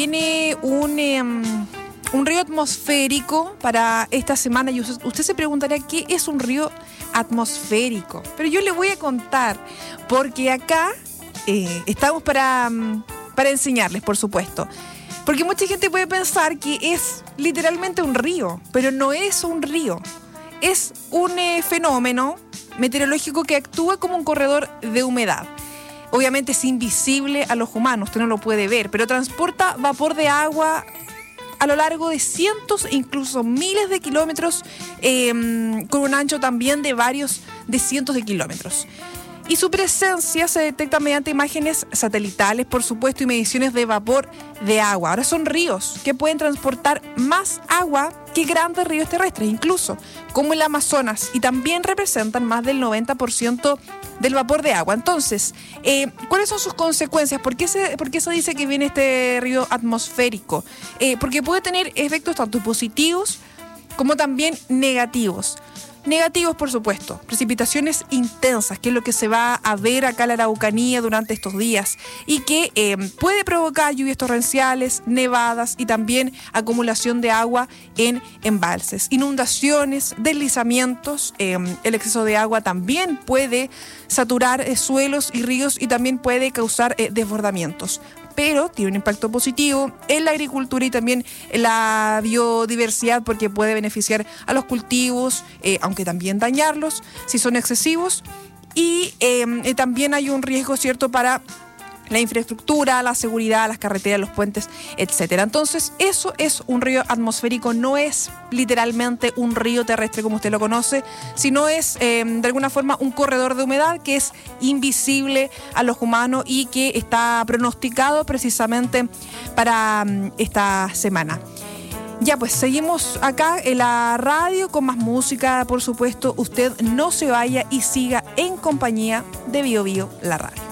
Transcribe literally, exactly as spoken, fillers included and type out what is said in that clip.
Tiene un, eh, un río atmosférico para esta semana y usted, usted se preguntará qué es un río atmosférico. Pero yo le voy a contar, porque acá eh, estamos para, para enseñarles, por supuesto. Porque mucha gente puede pensar que es literalmente un río, pero no es un río. Es un eh, fenómeno meteorológico que actúa como un corredor de humedad. Obviamente es invisible a los humanos, usted no lo puede ver, pero transporta vapor de agua a lo largo de cientos e incluso miles de kilómetros, eh, con un ancho también de varios de cientos de kilómetros. Y su presencia se detecta mediante imágenes satelitales, por supuesto, y mediciones de vapor de agua. Ahora son ríos que pueden transportar más agua que grandes ríos terrestres, incluso como el Amazonas, y también representan más del noventa por ciento del vapor de agua. Entonces, eh, ¿cuáles son sus consecuencias? ¿Por qué se, por qué se dice que viene este río atmosférico? Eh, porque puede tener efectos tanto positivos como también negativos. Negativos, por supuesto, precipitaciones intensas, que es lo que se va a ver acá en la Araucanía durante estos días y que eh, puede provocar lluvias torrenciales, nevadas y también acumulación de agua en embalses, inundaciones, deslizamientos. Eh, el exceso de agua también puede saturar eh, suelos y ríos y también puede causar eh, desbordamientos. Pero tiene un impacto positivo en la agricultura y también en la biodiversidad, porque puede beneficiar a los cultivos, eh, aunque también dañarlos si son excesivos. Y eh, también hay un riesgo, ¿cierto?, para la infraestructura, la seguridad, las carreteras, los puentes, etcétera. Entonces, eso es un río atmosférico, no es literalmente un río terrestre como usted lo conoce, sino es eh, de alguna forma un corredor de humedad que es invisible a los humanos y que está pronosticado precisamente para um, esta semana. Ya, pues seguimos acá en la radio con más música, por supuesto. Usted no se vaya y siga en compañía de Bio Bio, la radio.